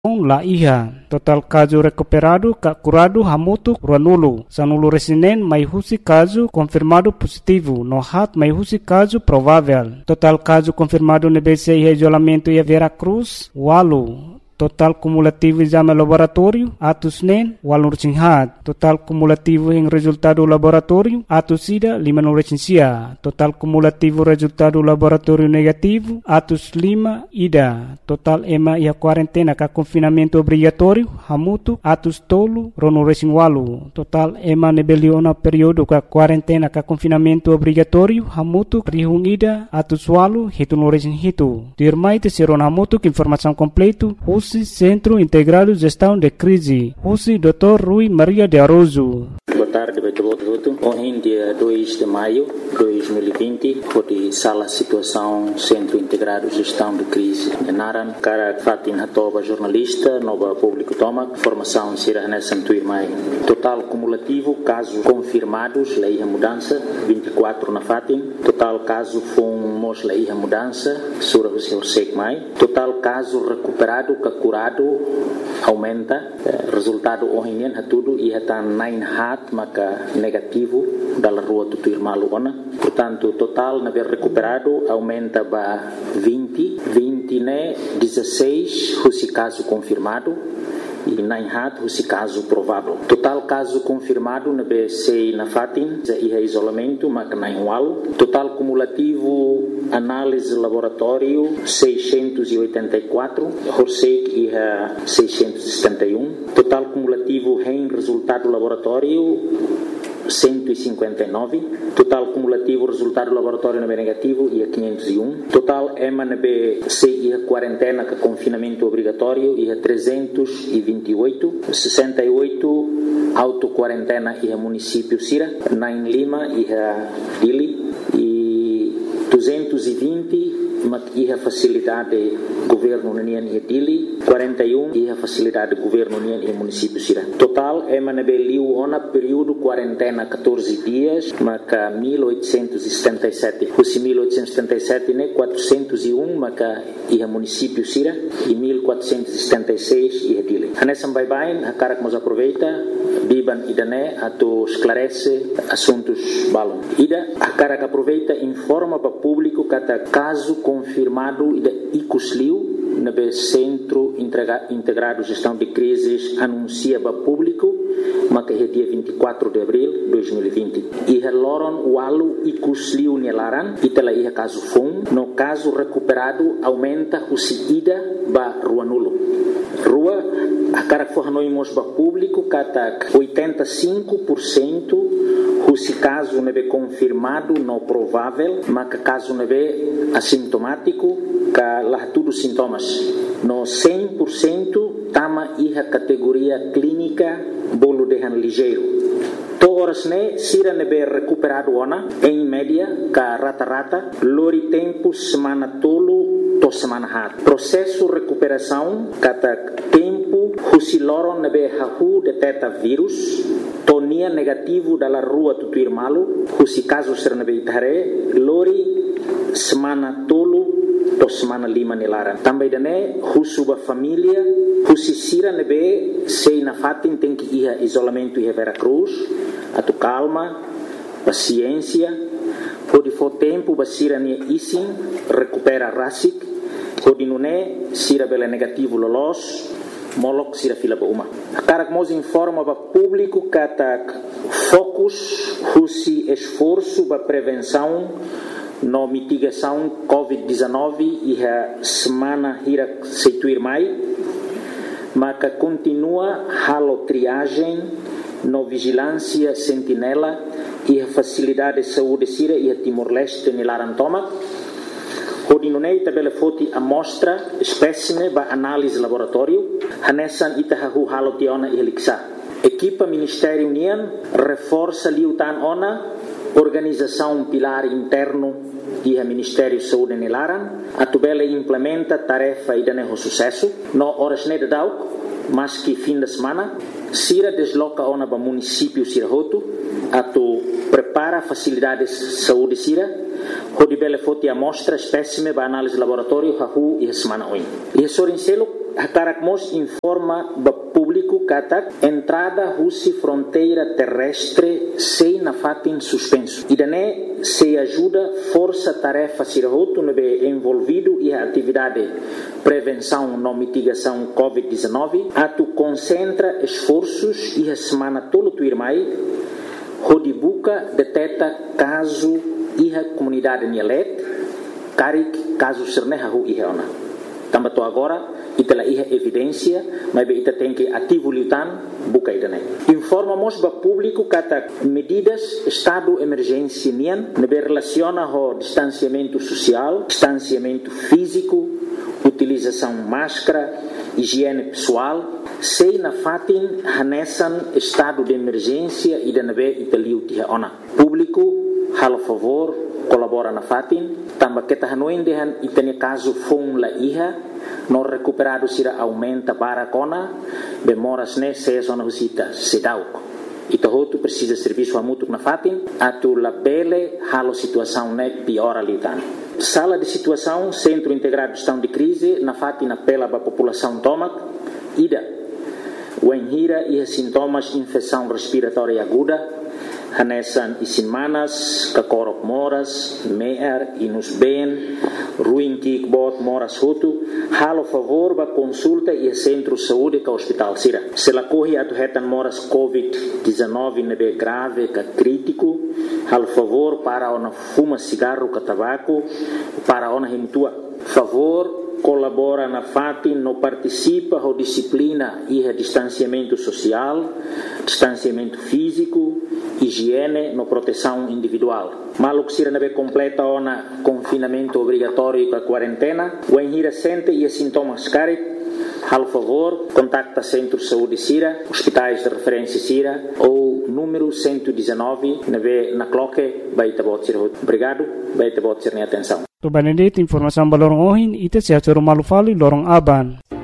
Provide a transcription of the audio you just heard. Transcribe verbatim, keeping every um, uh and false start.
La iha, total caso recuperado, curado hamutu ruanulu. Sanulu resinen mai husi caso confirmado positivo, no hat mai husi caso provável. Total caso confirmado no B C I isolamento e Veracruz, walu. Total cumulativo exame laboratório, atos nen, walur cinghat. Total cumulativo em resultado laboratório, atos sida, lima no recensia. Total cumulativo resultado laboratório negativo, atos lima, ida. Total ema e a quarentena ka confinamento obrigatório, hamutu, atos tolo, rono resinwalu. Total ema nebeliona período ka quarentena ka confinamento obrigatório, hamutu, rihung ida, atos walu, hitu no resin hitu. Dirmai te seron hamutu que informação completo, Centro Integrado de Gestão de Crise, U C I doutor Rui Maria de Aroso. Boa tarde, Beto. Hoje, dia dois de maio de dois mil e vinte, foi sala situação Centro Integrado de Gestão de Crise de Naran, cara Fatin Hatoba, jornalista, nova público toma, formação Sira Nessa Tuirmai. Total cumulativo, casos confirmados, lei a mudança, vinte e quatro na Fatin. Total caso fomos lei a mudança, Sura Hussein Sekmai. Total caso recuperado, curado, aumenta. Resultado hoje é tudo e está nine hat, maka negativo da rua do Tuirmaluona. Portanto, total na ver recuperado aumenta para vinte, vinte né, dezesseis, esse caso confirmado. E nine hat, esse caso provável. Total caso confirmado na B C na Fatin, e é isolamento, mas nine walo. Total cumulativo, análise laboratório, seiscentos e oitenta e quatro. Horsek e é seiscentos e setenta e um. Total cumulativo em resultado laboratório, cento e cinquenta e nove. Total cumulativo resultado laboratório na B negativo e a quinhentos e um. Total EMA na B C e a quarentena com confinamento obrigatório e a trezentos e vinte e oito. sessenta e oito auto-quarentena e a município Sira. nove Lima e a Dili. E duzentos e vinte e a facilidade governo União e Dili. quarenta e um e a facilidade governo União e município Sira. Total EMA na B Liu ona período quarentena catorze dias, maca mil oitocentos e setenta e sete. Os mil oitocentos e setenta e sete né quatrocentos e um maca e a município Sira e mil quatrocentos e setenta e seis e a Dili. Hanesam bye bye, a cara que nos aproveita, biban ida né ato esclarece assuntos balon. Ida a cara que aproveita informa para público cada caso confirmado ida icusliu na B Centro Integrado Gestão de Crises anuncia para público, mas que é dia vinte e quatro de abril de dois mil e vinte. E a Loron Walu e Cusliu Nelaran, e tela ia caso fum, no caso recuperado aumenta o ida para Rua Nulo. Rua, a cara que for noimos para público, cata oitenta e cinco por cento se caso não é confirmado, não provável, mas que caso não é assintomático, que lá tudo sintomas. No cem por cento, tama a categoria clínica, bolo de han ligeiro. Todas né, sira nebe recuperado ona, em média, ka rata-rata, lori tempo semana tolo, to semana hat. Processo recuperação, kata tempo, husiloron nebe hahu deteta vírus, tonia negativo dalla rua tutuirmalu, husi caso ser nebe itare, lori semana tolo, to semana lima nilaran. Também dane, husuba família, husi sira nebe, sei na fatin tem que ir a isolamento e a Veracruz, atu calma, paciência, pode for tempo, basira nia isin, recupera rasik, pode nune, sira bela negativo lolos, molok sira fila ba uma. A cara que nos informa para público que focus, husi esforço para prevenção, no mitigação covid dezenove e a semana hira seituir mai, mas que continua halo triagem, no vigilância sentinela e a facilidade de saúde sira e a Timor-Leste nilaran toma. Hodinunei tabela foti amostra espécime ba análise laboratório hanesan itahahu halo tiona e heliksa. Equipa Ministério União reforça liutan ona organização pilar interno e a Ministério de Saúde nilaran atubela implementa tarefa e daneho sucesso no horas ne dadau mas que fim de semana Sira desloca ona para município Sirahoto, atu prepara facilidades de saúde Sira, hodibele foti amostra espécime para análise laboratório hahu e semana oin. E sorincelo Hakarakmos informa ba público katak entrada husi fronteira terrestre sem na fatin suspenso. E daí se ajuda força tarefa sirahoto nebe envolvido e a atividade prevenção e mitigação covid dezenove, atu concentra esforços e a semana tolo tu irmai Hodibuka deteta caso e a comunidade Nielet karik caso serneha hu iheona. Tambato agora itela iha evidência, mas ita tem que ativo lutan buka idane. Informamos ba público kata medidas estado emergência nian nebe relaciona ho distanciamento social, distanciamento físico, utilização máscara, higiene pessoal, sei na fatin hanesan estado de emergência e da nebe italiu tiha ona. Público halo favor colabora na fatin, tamba kita hanoin dehan itane caso fong la iha, no recuperado sira aumenta para kona, bemoras ne se zona husita sedauk. Ito hotu precisa serviço a mutuk na fatin, atu la bele halo situação ne piora litan. Sala de situação, Centro Integrado de Gestão de Crise, na fatin apela para a população tomac, ida, o enhira e sintomas infecção respiratória aguda, hanesan isin manas, kakorok moras, meer, inus ben, ruim kikbot moras hutu, halo favor ba consulta e centro saúde ka hospital sira. Se la corre atu hetan moras covid dezenove nebe grave ka crítico, halo favor para ona fuma cigarro ka tabaco, para ona himtua. Favor colabora na fatin, no participa ho disciplina e a distanciamento social, distanciamento físico, higiene, no proteção individual. Maluk sira nebe completa ona confinamento obrigatório com a quarentena, o enhira sente e sintomas carit, hal favor, contacta Centro de Saúde Sira, hospitais de referência Sira, ou número cento e dezenove, nebe na cloque, baita bot sira. Obrigado, baita bot sira nem atenção. Tu banedit informação balorong ohin, ite sehat malu fali lorong aban.